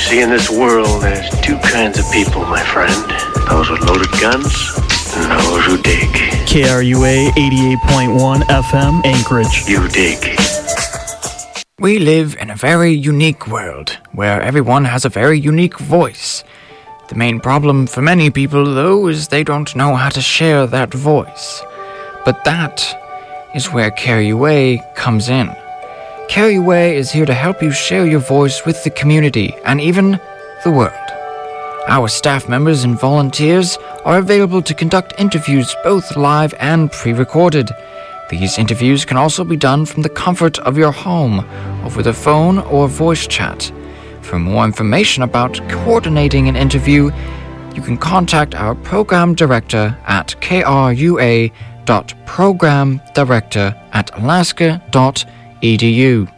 See, in this world, there's two kinds of people, my friend. Those with loaded guns and those who dig. KRUA 88.1 FM, Anchorage. You dig. We live in a very unique world, where everyone has a very unique voice. The main problem for many people, though, is they don't know how to share that voice. But that is where KRUA comes in. KRUA is here to help you share your voice with the community and even the world. Our staff members and volunteers are available to conduct interviews both live and pre-recorded. These interviews can also be done from the comfort of your home, over the phone or voice chat. For more information about coordinating an interview, you can contact our program director at krua.programdirector@alaska.edu.